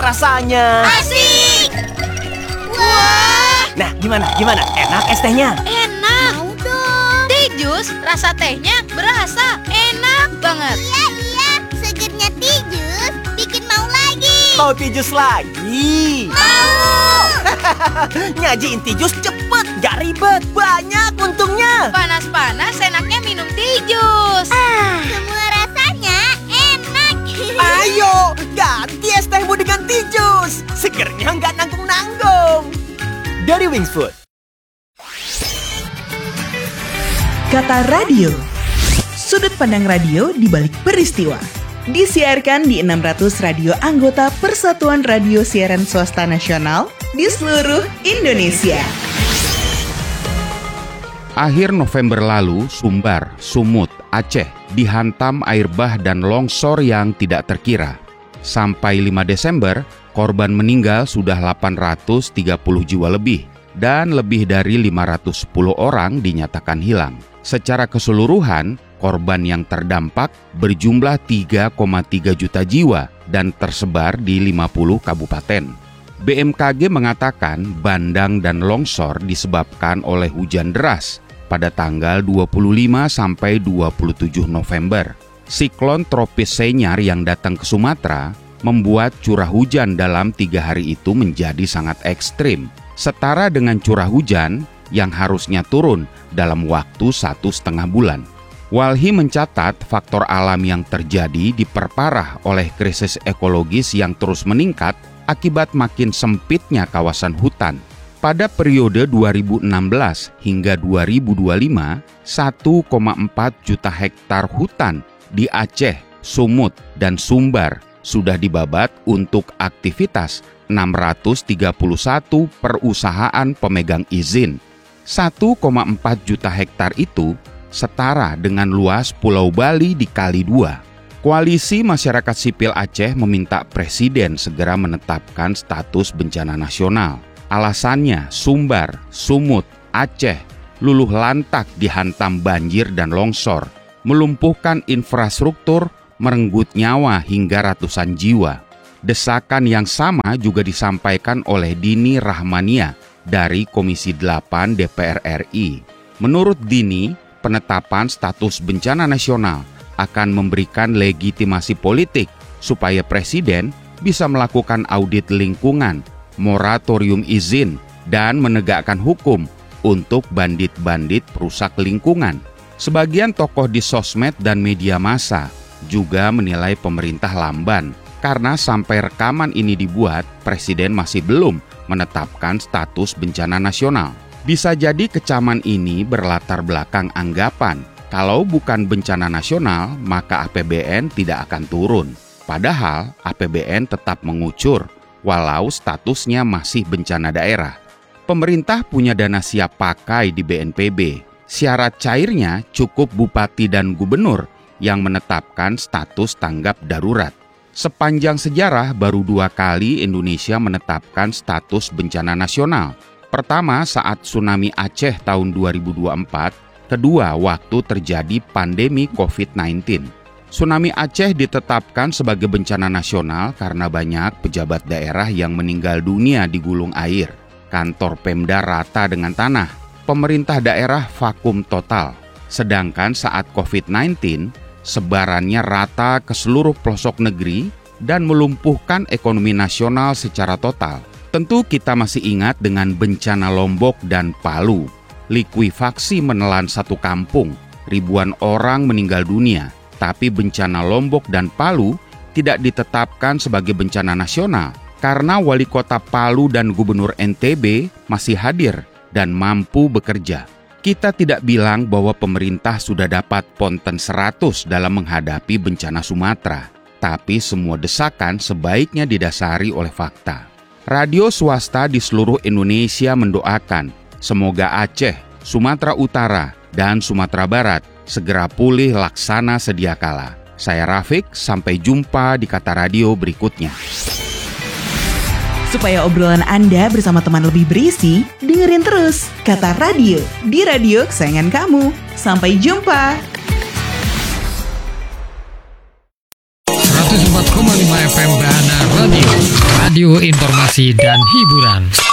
rasanya. Asik! Wah! Nah, gimana? Enak es tehnya? Enak! Mau dong! Teh jus, rasa tehnya berasa enak banget. Iya, segernya teh jus bikin mau lagi. Mau teh jus lagi? Mau! Nyajiin teh jus cepet, gak ribet, banyak untungnya. Panas-panas enaknya minum teh jus. Semua rasanya enak. Ayo, ganti es tehmu dengan teh jus. Segernya nggak nanggung-nanggung. Dari Wings Food. Kata radio. Sudut pandang radio di balik peristiwa. Disiarkan di 600 radio anggota Persatuan Radio Siaran Swasta Nasional di seluruh Indonesia. Akhir November lalu, Sumbar, Sumut, Aceh dihantam air bah dan longsor yang tidak terkira. Sampai 5 Desember, korban meninggal sudah 830 jiwa lebih dan lebih dari 510 orang dinyatakan hilang. Secara keseluruhan, korban yang terdampak berjumlah 3,3 juta jiwa dan tersebar di 50 kabupaten. BMKG mengatakan bandang dan longsor disebabkan oleh hujan deras pada tanggal 25 sampai 27 November. Siklon tropis Senyar yang datang ke Sumatera membuat curah hujan dalam 3 hari itu menjadi sangat ekstrim, setara dengan curah hujan yang harusnya turun dalam waktu 1,5 bulan. Walhi mencatat faktor alam yang terjadi diperparah oleh krisis ekologis yang terus meningkat akibat makin sempitnya kawasan hutan. Pada periode 2016 hingga 2025, 1,4 juta hektar hutan di Aceh, Sumut, dan Sumbar sudah dibabat untuk aktivitas 631 perusahaan pemegang izin. 1,4 juta hektar itu setara dengan luas Pulau Bali dikali 2. Koalisi Masyarakat Sipil Aceh meminta Presiden segera menetapkan status bencana nasional. Alasannya Sumbar, Sumut, Aceh luluh lantak dihantam banjir dan longsor, melumpuhkan infrastruktur, merenggut nyawa hingga ratusan jiwa. Desakan yang sama juga disampaikan oleh Dini Rahmania dari Komisi 8 DPR RI. Menurut Dini, penetapan status bencana nasional akan memberikan legitimasi politik supaya Presiden bisa melakukan audit lingkungan, moratorium izin, dan menegakkan hukum untuk bandit-bandit perusak lingkungan. Sebagian tokoh di sosmed dan media massa juga menilai pemerintah lamban karena sampai rekaman ini dibuat, Presiden masih belum menetapkan status bencana nasional. Bisa jadi kecaman ini berlatar belakang anggapan kalau bukan bencana nasional, maka APBN tidak akan turun. Padahal APBN tetap mengucur, walau statusnya masih bencana daerah. Pemerintah punya dana siap pakai di BNPB. Syarat cairnya cukup bupati dan gubernur yang menetapkan status tanggap darurat. Sepanjang sejarah baru 2 kali Indonesia menetapkan status bencana nasional. Pertama saat tsunami Aceh tahun 2024, kedua waktu terjadi pandemi COVID-19. Tsunami Aceh ditetapkan sebagai bencana nasional karena banyak pejabat daerah yang meninggal dunia di gulung air. Kantor Pemda rata dengan tanah. Pemerintah daerah vakum total. Sedangkan saat COVID-19, sebarannya rata ke seluruh pelosok negeri dan melumpuhkan ekonomi nasional secara total. Tentu kita masih ingat dengan bencana Lombok dan Palu. Likuifaksi menelan satu kampung, ribuan orang meninggal dunia. Tapi bencana Lombok dan Palu tidak ditetapkan sebagai bencana nasional karena wali kota Palu dan gubernur NTB masih hadir dan mampu bekerja. Kita tidak bilang bahwa pemerintah sudah dapat ponten 100 dalam menghadapi bencana Sumatera, tapi semua desakan sebaiknya didasari oleh fakta. Radio swasta di seluruh Indonesia mendoakan semoga Aceh, Sumatera Utara, dan Sumatera Barat segera pulih laksana sedia kala. Saya Rafiq, sampai jumpa di Kata Radio berikutnya. Supaya obrolan Anda bersama teman lebih berisi, dengerin terus Kata Radio di radio kesayangan kamu. Sampai jumpa. 104,5 FM Bahana Radio. Radio Informasi dan Hiburan.